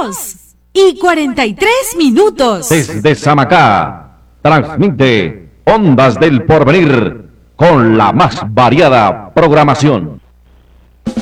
2:43. Desde Samacá, transmite Ondas del Porvenir con la más variada programación.